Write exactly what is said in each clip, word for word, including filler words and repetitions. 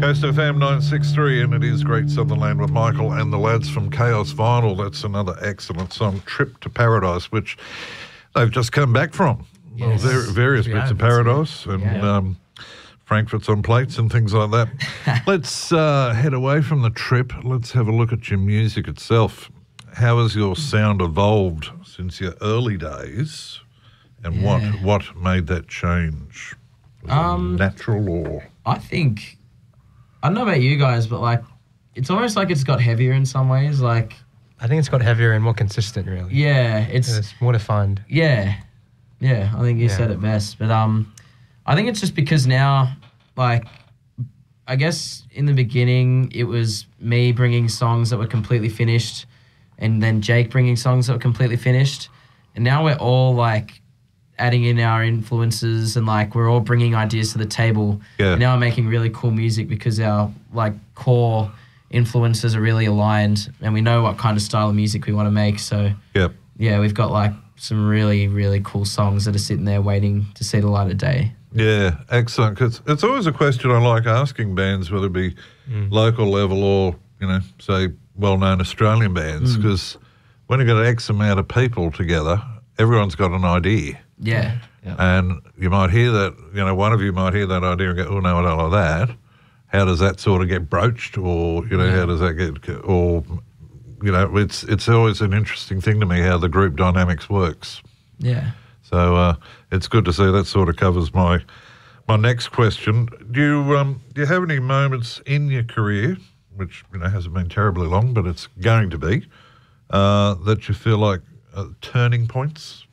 Coast F M nine sixty-three, and it is Great Southern Land with Michael and the lads from Chaos Vinyl. That's another excellent song, Trip to Paradise, which they've just come back from. Yes. Well, various Yeah, bits of paradise and yeah. um, Frankfurt's on plates and things like that. Let's uh, head away from the trip. Let's have a look at your music itself. How has your sound evolved since your early days, and Yeah. what what made that change? Was Um, it natural or... I think, I don't know about you guys, but like, it's almost like it's got heavier in some ways. Like, I think it's got heavier and more consistent, really. yeah, it's, It's more defined. yeah, yeah, I think you Yeah. said it best. But um, I think it's just because now, like, I guess in the beginning, it was me bringing songs that were completely finished, and then Jake bringing songs that were completely finished. And now we're all like adding in our influences, and like we're all bringing ideas to the table. Yeah. And now we're making really cool music because our like core influences are really aligned, and we know what kind of style of music we want to make. So Yep. yeah, we've got like some really, really cool songs that are sitting there waiting to see the light of day. Yeah, excellent. 'Cause it's always a question I like asking bands, whether it be local level or, you know, say, well-known Australian bands, because when you've got X amount of people together, everyone's got an idea. Yeah. And you might hear that, you know, one of you might hear that idea and go, oh, no, I don't like that. How does that sort of get broached, or, you know, how does that get, or, you know, it's it's always an interesting thing to me how the group dynamics works. Yeah. So uh, it's good to see. That sort of covers my my next question. Do you um, do you have any moments in your career, which, you know, hasn't been terribly long, but it's going to be, uh, that you feel like uh, turning points?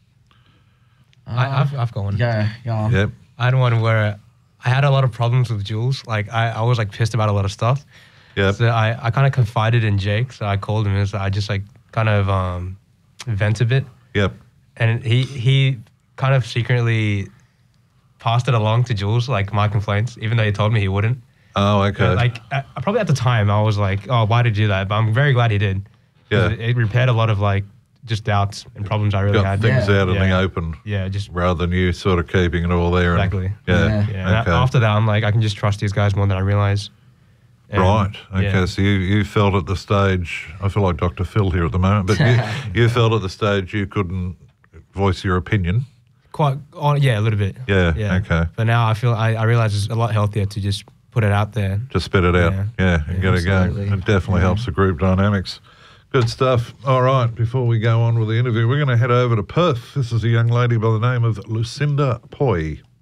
I, I've, I've got one. Yeah. Yeah. Yep. I had one where I had a lot of problems with Jules. Like, I, I was, like, pissed about a lot of stuff. Yep. So I, I kind of confided in Jake. So I called him and so I just, like, kind of um, vent a bit. Yep. And he he kind of secretly passed it along to Jules, like, my complaints, even though he told me he wouldn't. Oh, okay. But, like, I, probably at the time, I was like, oh, why did you do that? But I'm very glad he did. 'Cause Yeah. It, it repaired a lot of, like, just doubts and problems I really Got had. things Yeah. out in the Yeah. open Yeah, just rather than you sort of keeping it all there. Exactly. And, yeah. Yeah. Yeah, and Okay. after that, I'm like, I can just trust these guys more than I realize. And, Right. Okay. yeah. So you, you felt at the stage, I feel like Doctor Phil here at the moment, but you, you felt at the stage you couldn't voice your opinion. Quite, on, yeah, a little bit. Yeah, okay. But now I feel, I, I realize it's a lot healthier to just put it out there. Just spit it out. Yeah, Yeah. and Yeah, get it going. absolutely. It definitely Yeah. helps the group dynamics. Good stuff. All right, before we go on with the interview, we're going to head over to Perth. This is a young lady by the name of Lucinda Poi.